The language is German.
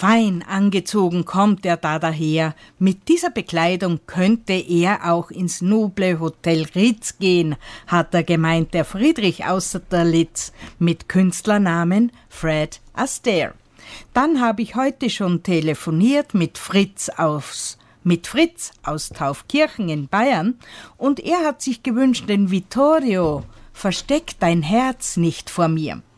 Fein angezogen kommt er da daher. Mit dieser Bekleidung könnte er auch ins noble Hotel Ritz gehen, hat er gemeint, der Friedrich außer der Litz, mit Künstlernamen Fred Astaire. Dann habe ich heute schon telefoniert mit Fritz aus Taufkirchen in Bayern, und er hat sich gewünscht, den Vittorio, versteck dein Herz nicht vor mir.